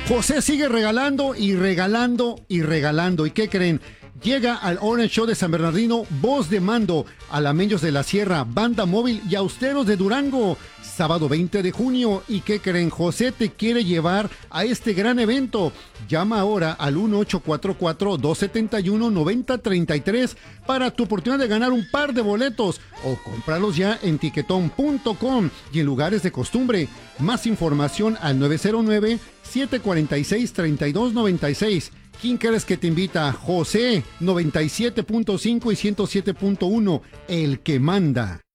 José sigue regalando y regalando y regalando. ¿Y qué creen? Llega al Orange Show de San Bernardino, Voz de Mando, Alameños de la Sierra, Banda Móvil y Austeros de Durango, sábado 20 de junio. ¿Y qué creen? José te quiere llevar a este gran evento. Llama ahora al 1844-271-9033 para tu oportunidad de ganar un par de boletos o cómpralos ya en tiquetón.com y en lugares de costumbre. Más información al 909-746-3296. ¿Quién crees que te invita? José, 97.5 y 107.1, el que manda.